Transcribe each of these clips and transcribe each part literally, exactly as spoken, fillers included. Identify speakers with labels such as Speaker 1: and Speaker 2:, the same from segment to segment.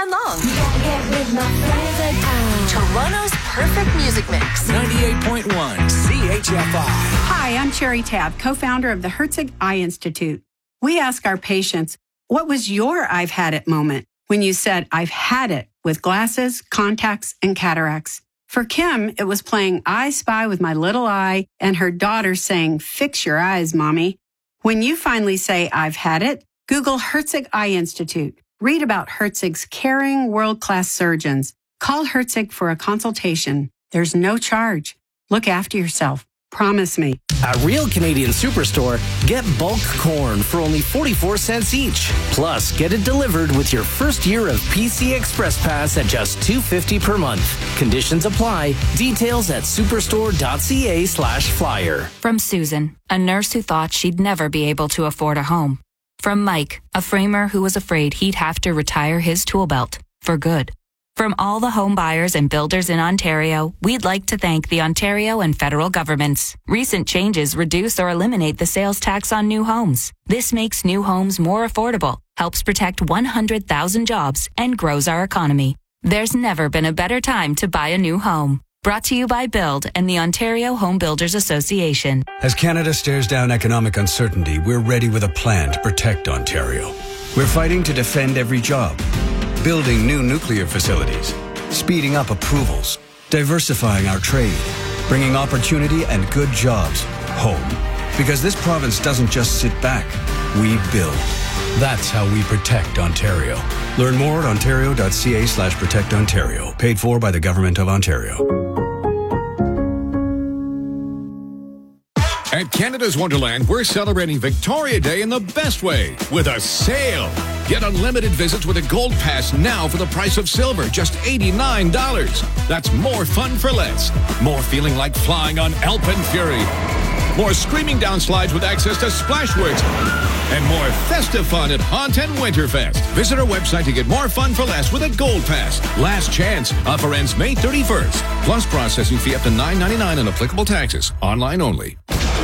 Speaker 1: weekend long. Toronto's perfect music mix.
Speaker 2: ninety-eight point one C H F I.
Speaker 3: Hi, I'm Cherry Tabb, co-founder of the Herzig Eye Institute. We ask our patients, what was your I've had it moment when you said, I've had it with glasses, contacts, and cataracts? For Kim, it was playing I Spy with my little eye and her daughter saying, fix your eyes, mommy. When you finally say, I've had it, Google Herzig Eye Institute. Read about Herzig's caring, world-class surgeons. Call Herzig for a consultation. There's no charge. Look after yourself. Promise me.
Speaker 4: At Real Canadian Superstore, get bulk corn for only forty-four cents each. Plus, get it delivered with your first year of P C Express Pass at just two dollars and fifty cents per month. Conditions apply. Details at superstore.ca slash flyer.
Speaker 5: From Susan, a nurse who thought she'd never be able to afford a home. From Mike, a framer who was afraid he'd have to retire his tool belt for good. From all the home buyers and builders in Ontario, we'd like to thank the Ontario and federal governments. Recent changes reduce or eliminate the sales tax on new homes. This makes new homes more affordable, helps protect one hundred thousand jobs, and grows our economy. There's never been a better time to buy a new home. Brought to you by Build and the Ontario Home Builders Association.
Speaker 6: As Canada stares down economic uncertainty, we're ready with a plan to protect Ontario. We're fighting to defend every job, building new nuclear facilities, speeding up approvals, diversifying our trade, bringing opportunity and good jobs home. Because this province doesn't just sit back, we build. That's how we protect Ontario. Learn more at ontario.ca slash protect Ontario. Paid for by the Government of Ontario.
Speaker 7: At Canada's Wonderland, we're celebrating Victoria Day in the best way with a sale. Get unlimited visits with a Gold Pass now for the price of silver, just eighty-nine dollars. That's more fun for less. More feeling like flying on Alpenfury. More screaming down slides with access to Splashworks. And more festive fun at Haunt and Winterfest. Visit our website to get more fun for less with a Gold Pass. Last chance. Offer ends May thirty-first. Plus processing fee up to nine ninety-nine and applicable taxes. Online only.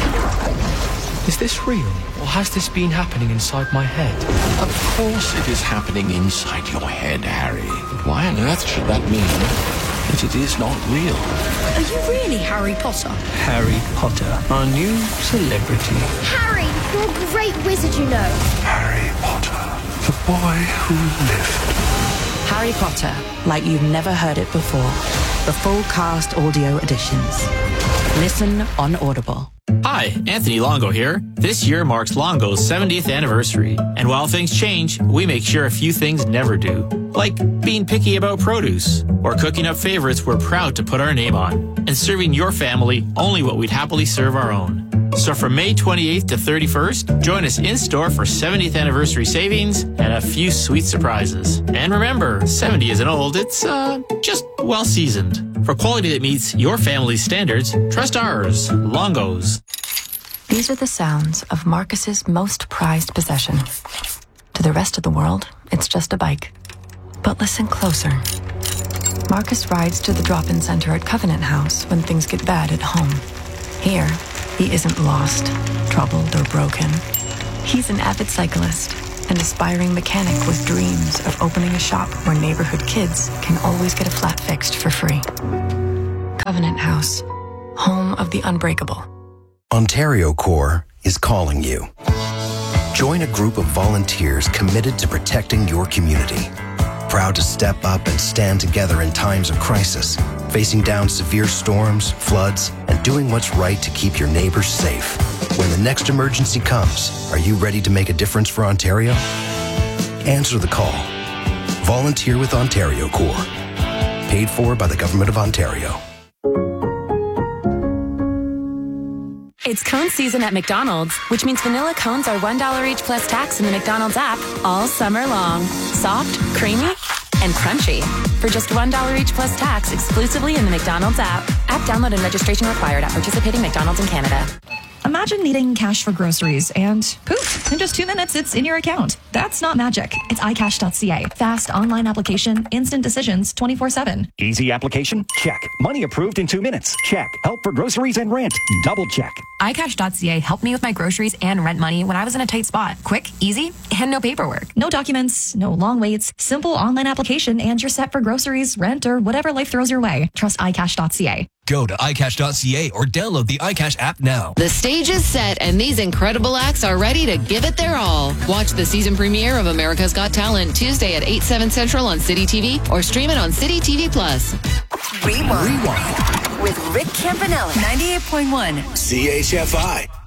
Speaker 8: Is this real, or has this been happening inside my head?
Speaker 9: Of course it is happening inside your head, Harry. Why on earth should that mean that it is not real?
Speaker 10: Are you really Harry Potter?
Speaker 8: Harry Potter, our new celebrity.
Speaker 10: Harry, you're a great wizard, you know.
Speaker 11: Harry Potter, the boy who lived.
Speaker 12: Harry Potter, like you've never heard it before. The full cast audio editions. Listen on Audible.
Speaker 13: Hi, Anthony Longo here. This year marks Longo's seventieth anniversary. And while things change, we make sure a few things never do. Like being picky about produce, or cooking up favorites we're proud to put our name on, and serving your family only what we'd happily serve our own. So from May twenty-eighth to thirty-first, join us in-store for seventieth anniversary savings and a few sweet surprises. And remember, seventy isn't old, it's, uh, just well-seasoned. For quality that meets your family's standards, trust ours, Longo's.
Speaker 14: These are the sounds of Marcus's most prized possession. To the rest of the world, it's just a bike. But listen closer. Marcus rides to the drop-in center at Covenant House when things get bad at home. Here, he isn't lost, troubled, or broken. He's an avid cyclist, an aspiring mechanic with dreams of opening a shop where neighborhood kids can always get a flat fixed for free. Covenant House, home of the unbreakable.
Speaker 15: Ontario Corps is calling you. Join a group of volunteers committed to protecting your community. Proud to step up and stand together in times of crisis, facing down severe storms, floods, and doing what's right to keep your neighbors safe. When the next emergency comes, are you ready to make a difference for Ontario? Answer the call. Volunteer with Ontario Corps. Paid for by the Government of Ontario.
Speaker 16: It's cone season at McDonald's, which means vanilla cones are one dollar each plus tax in the McDonald's app all summer long. Soft, creamy, and crunchy. For just one dollar each plus tax exclusively in the McDonald's app. App download and registration required at participating McDonald's in Canada.
Speaker 17: Imagine needing cash for groceries and poof, in just two minutes, it's in your account. That's not magic. It's i cash dot c a. Fast online application, instant decisions, twenty-four seven.
Speaker 18: Easy application? Check. Money approved in two minutes? Check. Help for groceries and rent? Double check.
Speaker 16: i cash dot c a helped me with my groceries and rent money when I was in a tight spot. Quick, easy, and no paperwork.
Speaker 17: No documents, no long waits, simple online application, and you're set for groceries, rent, or whatever life throws your way. Trust i cash dot c a.
Speaker 19: Go to i cash dot c a or download the iCash app now.
Speaker 1: The stage is set, and these incredible acts are ready to give it their all. Watch the season premiere of America's Got Talent Tuesday at eight, seven Central on City T V or stream it on City T V Plus.
Speaker 2: Rewind. Rewind.
Speaker 1: With Rick Campanella.
Speaker 2: ninety-eight point one C H F I.